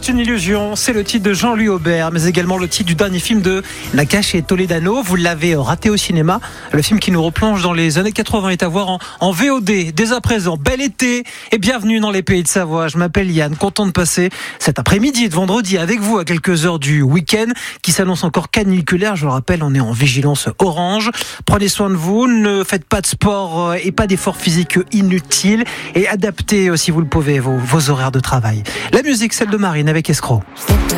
une illusion, c'est le titre de Jean-Louis Aubert, mais également le titre du dernier film de Nakache et Toledano. Vous l'avez raté au cinéma. Le film qui nous replonge dans les années 80 est à voir en VOD dès à présent. Bel été et bienvenue dans les pays de Savoie. Je m'appelle Yann, content de passer cet après-midi de vendredi avec vous à quelques heures du week-end qui s'annonce encore caniculaire. Je le rappelle, on est en vigilance orange. Prenez soin de vous, ne faites pas de sport et pas d'efforts physiques inutiles et adaptez, si vous le pouvez, vos horaires de travail. La musique, celle de Marine avec Escroc.